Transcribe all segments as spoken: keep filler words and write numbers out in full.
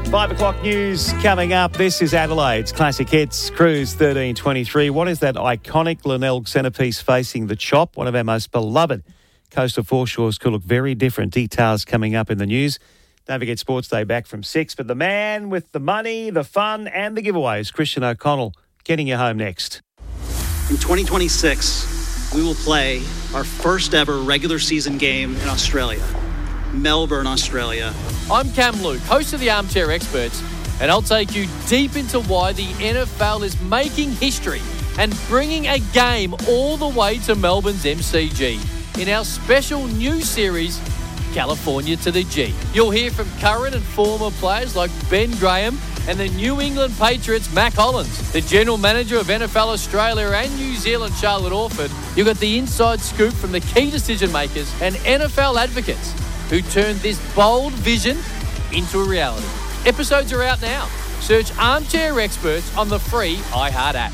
Five o'clock news coming up. This is Adelaide's Classic Hits Cruise thirteen twenty-three. What is that iconic Linnell centrepiece facing the chop? One of our most beloved coastal foreshores could look very different. Details coming up in the news. Don't forget Sports Day back from six. But the man with the money, the fun and the giveaways, Christian O'Connell, getting you home next. In twenty twenty-six, we will play our first ever regular season game in Australia. Melbourne, Australia. I'm Cam Luke, host of the Armchair Experts, and I'll take you deep into why the N F L is making history and bringing a game all the way to Melbourne's M C G in our special new series, California to the G. You'll hear from current and former players like Ben Graham and the New England Patriots' Mac Hollins, the General Manager of N F L Australia and New Zealand, Charlotte Orford. You've got the inside scoop from the key decision makers and N F L advocates who turned this bold vision into a reality. Episodes are out now. Search Armchair Experts on the free iHeart app.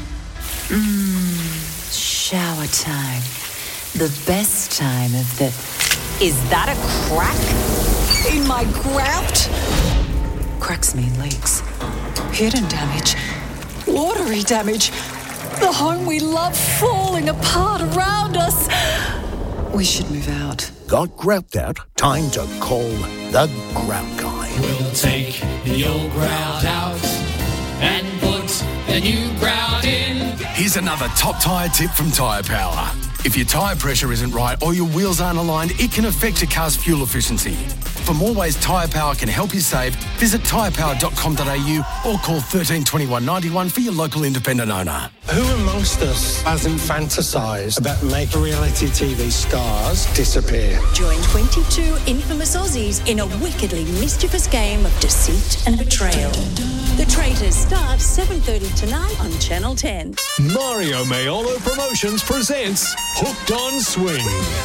Mmm, shower time. The best time of the... Is that a crack in my grout? Cracks mean leaks. Hidden damage. Watery damage. The home we love falling apart around us. We should move out. Got grout out? Time to call the Grout Guy. We'll take the old grout out and put the new grout in. Here's another top tyre tip from Tyre Power. If your tyre pressure isn't right or your wheels aren't aligned, it can affect your car's fuel efficiency. For more ways Tyre Power can help you save, visit tyre power dot com dot a u or call thirteen twenty-one ninety-one for your local independent owner. Who amongst us hasn't fantasised about making reality T V stars disappear? Join twenty-two infamous Aussies in a wickedly mischievous game of deceit and betrayal. The Traitors starts seven thirty tonight on Channel ten. Mario Maiolo Promotions presents Hooked on Swing.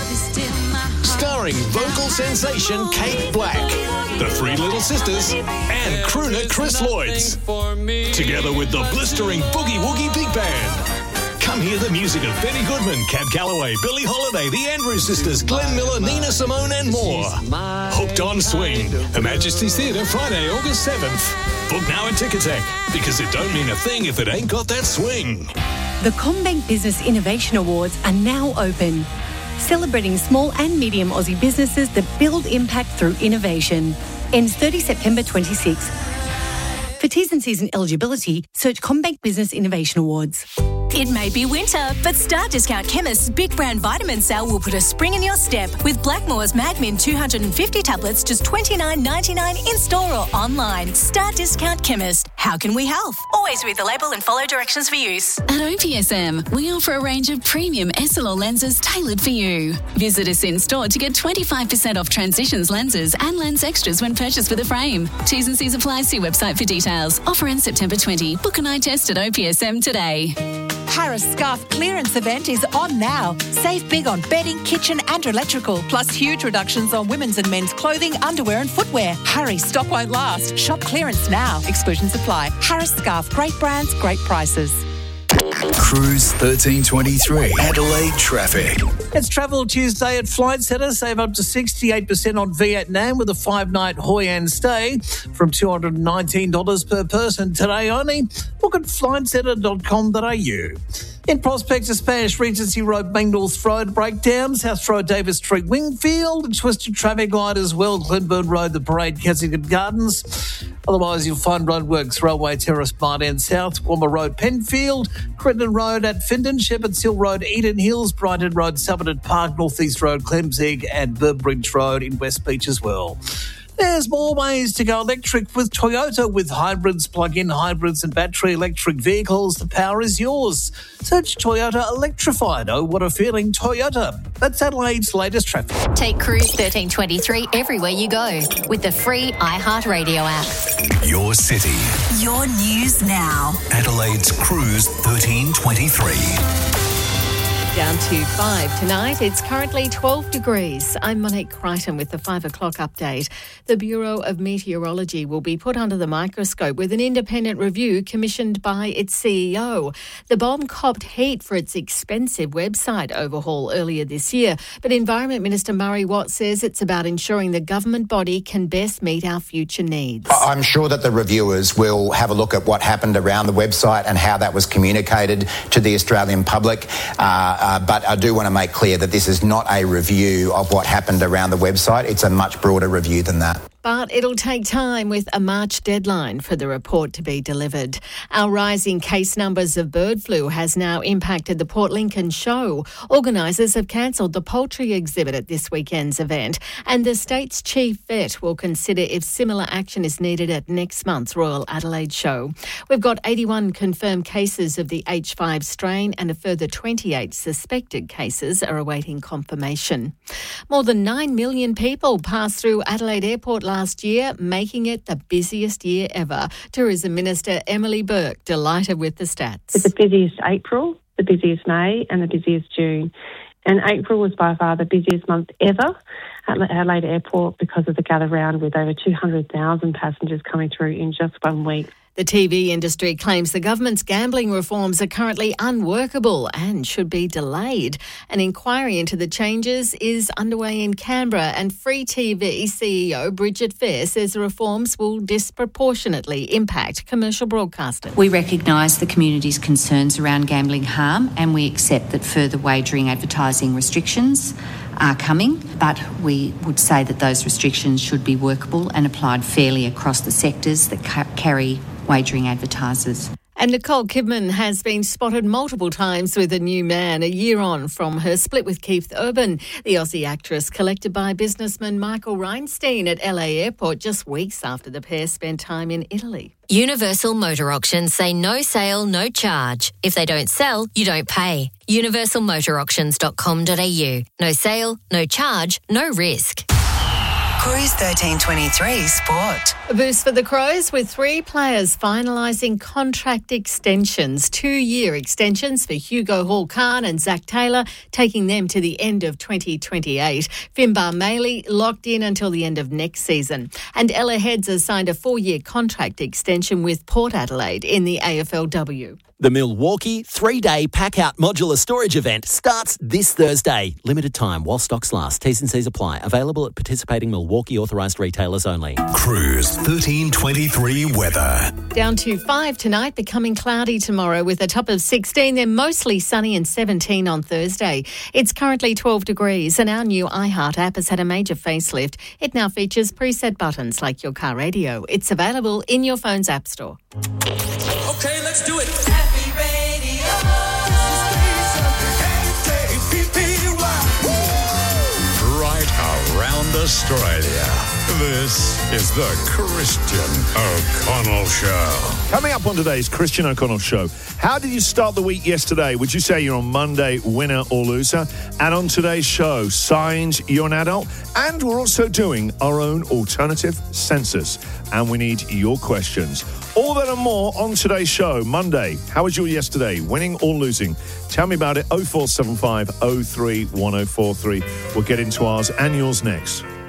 Starring vocal sensation Kate Black, the Three Little Sisters, and crooner Chris Lloyds. Together with the blistering Boogie Woogie Big Band. Come hear the music of Benny Goodman, Cab Calloway, Billie Holiday, the Andrews Sisters, Glenn Miller, Nina Simone and more. Hooked on Swing. Her Majesty's Theatre, Friday, August seventh. Book now at Ticketek, because it don't mean a thing if it ain't got that swing. The CommBank Business Innovation Awards are now open, celebrating small and medium Aussie businesses that build impact through innovation. Ends thirtieth September twenty-sixth. For T's and C's and eligibility, search CommBank Business Innovation Awards. It may be winter, but Star Discount Chemist's Big Brand Vitamin Sale will put a spring in your step with Blackmore's Magmin two hundred fifty tablets just twenty-nine ninety-nine in store or online. Star Discount Chemist. How can we help? Always read the label and follow directions for use. At O P S M, we offer a range of premium S L R lenses tailored for you. Visit us in store to get twenty-five percent off Transitions lenses and lens extras when purchased with a frame. T's and C's apply. See website for details. Offer ends September twentieth. Book an eye test at O P S M today. Harris Scarf clearance event is on now. Save big on bedding, kitchen and electrical, plus huge reductions on women's and men's clothing, underwear and footwear. Hurry, stock won't last. Shop clearance now. Exclusions apply. Harris Scarf, great brands, great prices. Cruise thirteen twenty-three. Adelaide traffic. It's Travel Tuesday at Flight Centre. Save up to sixty-eight percent on Vietnam with a five-night Hoi An stay from two hundred nineteen dollars per person today only. Book at flight centre dot com dot a u. In Prospect, Spanish Regency Road, Main North Road breakdown, South Road, Davis Street, Wingfield, and twisted traffic light as well, Glenburn Road, The Parade, Kensington Gardens. Otherwise, you'll find roadworks, Railway Terrace, Mart End South, Walmer Road, Penfield, Crittenden Road at Findon, Shepherd's Hill Road, Eden Hills, Brighton Road, Somerton Park, North East Road, Clemzig, and Burbridge Road in West Beach as well. There's more ways to go electric with Toyota. With hybrids, plug-in hybrids and battery electric vehicles, the power is yours. Search Toyota Electrified. Oh, what a feeling, Toyota. That's Adelaide's latest traffic. Take Cruise thirteen twenty-three everywhere you go with the free iHeartRadio app. Your city. Your news now. Adelaide's Cruise thirteen twenty-three. Down to five tonight. It's currently twelve degrees. I'm Monique Crichton with the five o'clock update. The Bureau of Meteorology will be put under the microscope with an independent review commissioned by its C E O. The bomb copped heat for its expensive website overhaul earlier this year, but Environment Minister Murray Watt says it's about ensuring the government body can best meet our future needs. I'm sure that the reviewers will have a look at what happened around the website and how that was communicated to the Australian public. Uh, uh, but I do want to make clear that this is not a review of what happened around the website. It's a much broader review than that. But it'll take time with a March deadline for the report to be delivered. Our rising case numbers of bird flu has now impacted the Port Lincoln show. Organisers have cancelled the poultry exhibit at this weekend's event, and the state's chief vet will consider if similar action is needed at next month's Royal Adelaide show. We've got eighty-one confirmed cases of the H five strain, and a further twenty-eight suspected cases are awaiting confirmation. More than nine million people passed through Adelaide Airport last year, making it the busiest year ever. Tourism Minister Emily Burke delighted with the stats. It's the busiest April, the busiest May and the busiest June. And April was by far the busiest month ever at Adelaide Airport because of the gather round with over two hundred thousand passengers coming through in just one week. The T V industry claims the government's gambling reforms are currently unworkable and should be delayed. An inquiry into the changes is underway in Canberra, and Free T V C E O Bridget Fair says the reforms will disproportionately impact commercial broadcasters. We recognise the community's concerns around gambling harm, and we accept that further wagering advertising restrictions are coming, but we would say that those restrictions should be workable and applied fairly across the sectors that ca- carry wagering advertisers. And Nicole Kidman has been spotted multiple times with a new man a year on from her split with Keith Urban. The Aussie actress collected by businessman Michael Reinstein at L A Airport just weeks after the pair spent time in Italy. Universal Motor Auctions say no sale, no charge. If they don't sell, you don't pay. universal motor auctions dot com dot a u. No sale, no charge, no risk. Cruise thirteen twenty-three Sport. A boost for the Crows with three players finalising contract extensions. Two-year extensions for Hugo Hall-Khan and Zach Taylor, taking them to the end of twenty twenty-eight. Finbar Maley locked in until the end of next season. And Ella Heads has signed a four-year contract extension with Port Adelaide in the A F L W. The Milwaukee three-day pack-out modular storage event starts this Thursday. Limited time while stocks last. T's and C's apply. Available at participating Milwaukee authorised retailers only. Cruise thirteen twenty-three weather. Down to five tonight, becoming cloudy tomorrow with a top of sixteen. Then mostly sunny and seventeen on Thursday. It's currently twelve degrees, and our new iHeart app has had a major facelift. It now features preset buttons like your car radio. It's available in your phone's app store. Okay, let's do it. Happy Radio. Right around Australia. This is the Christian O'Connell Show. Coming up on today's Christian O'Connell Show, how did you start the week yesterday? Would you say you're on Monday winner or loser? And on today's show, signs you're an adult. And we're also doing our own alternative census. And we need your questions. All that and more on today's show, Monday. How was your yesterday, winning or losing? Tell me about it, oh four seven five oh three one oh four three. We'll get into ours and yours next.